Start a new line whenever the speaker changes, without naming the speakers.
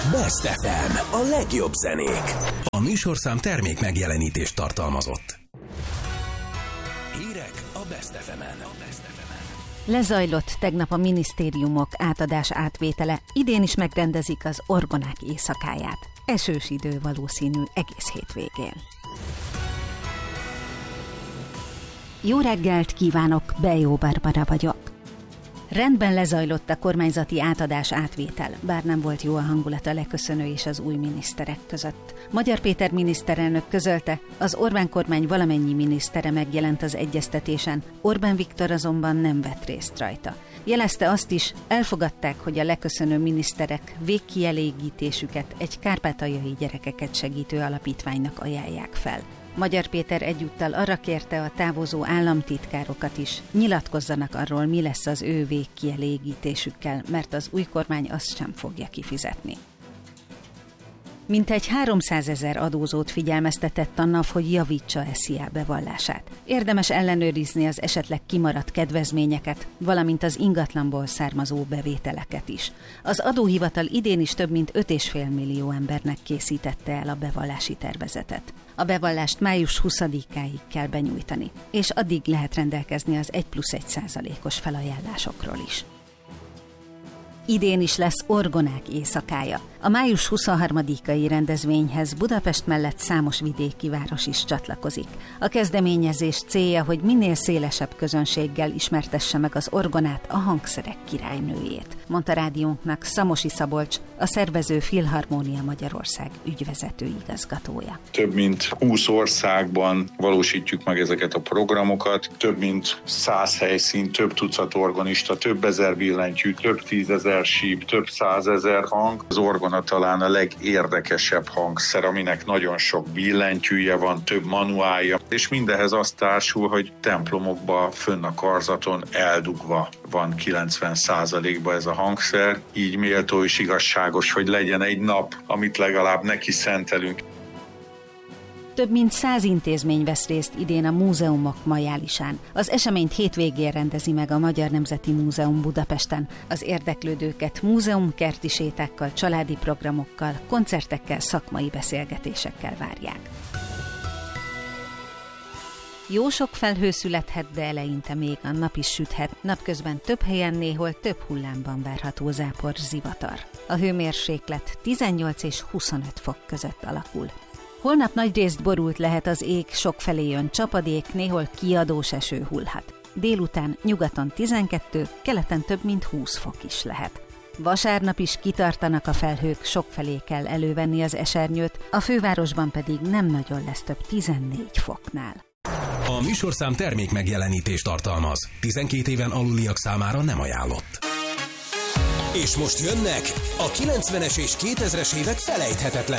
Best FM, a legjobb zenék. A műsorszám termék megjelenítést tartalmazott. Hírek a Best FM-en.
Lezajlott tegnap a minisztériumok átadás-átvétele, idén is megrendezik az orgonák éjszakáját. Esős idő valószínű egész hétvégén. Jó reggelt kívánok, Bejó Barbara vagyok. Rendben lezajlott a kormányzati átadás-átvétel, bár nem volt jó a hangulat a leköszönő és az új miniszterek között. Magyar Péter miniszterelnök közölte, az Orbán kormány valamennyi minisztere megjelent az egyeztetésen, Orbán Viktor azonban nem vett részt rajta. Jelezte azt is, elfogadták, hogy a leköszönő miniszterek végkielégítésüket egy kárpátaljai gyerekeket segítő alapítványnak ajánlják fel. Magyar Péter egyúttal arra kérte a távozó államtitkárokat is, nyilatkozzanak arról, mi lesz az ő végkielégítésükkel, mert az új kormány azt sem fogja kifizetni. Mintegy 300 000 adózót figyelmeztetett a NAV, hogy javítsa SZIA bevallását. Érdemes ellenőrizni az esetleg kimaradt kedvezményeket, valamint az ingatlanból származó bevételeket is. Az adóhivatal idén is több mint 5,5 millió embernek készítette el a bevallási tervezetet. A bevallást május 20-áig kell benyújtani, és addig lehet rendelkezni az 1+1%-os felajánlásokról is. Idén is lesz orgonák éjszakája. A május 23-ai rendezvényhez Budapest mellett számos vidéki város is csatlakozik. A kezdeményezés célja, hogy minél szélesebb közönséggel ismertesse meg az orgonát, a hangszerek királynőjét, mondta rádiónknak Szamosi Szabolcs, a szervező Filharmónia Magyarország ügyvezető igazgatója.
Több mint 20 országban valósítjuk meg ezeket a programokat, több mint 100 helyszín, több tucat orgonista, több ezer billentyű, több 10 000 síp, több 100 000 hang. Az orgona talán a legérdekesebb hangszer, aminek nagyon sok billentyűje van, több manuálja, és mindehhez azt társul, hogy templomokban fönn a karzaton eldugva van 90%-ban ez a hangszer, így méltó és igazságos, hogy legyen egy nap, amit legalább neki szentelünk.
Több mint 100 intézmény vesz részt idén a múzeumok majálisán. Az eseményt hétvégén rendezi meg a Magyar Nemzeti Múzeum Budapesten. Az érdeklődőket múzeumkerti sétákkal, családi programokkal, koncertekkel, szakmai beszélgetésekkel várják. Jó sok felhő születhet, de eleinte még a nap is süthet. Napközben több helyen, néhol több hullámban várható zápor, zivatar. A hőmérséklet 18 és 25 fok között alakul. Holnap nagyrészt borult lehet az ég, sokfelé jön csapadék, néhol kiadós eső hullhat. Délután nyugaton 12, keleten több mint 20 fok is lehet. Vasárnap is kitartanak a felhők, sokfelé kell elővenni az esernyőt, a fővárosban pedig nem nagyon lesz több 14 foknál.
A műsorszám termék megjelenítést tartalmaz. 12 éven aluliak számára nem ajánlott. És most jönnek a 90-es és 2000-es évek felejthetetlen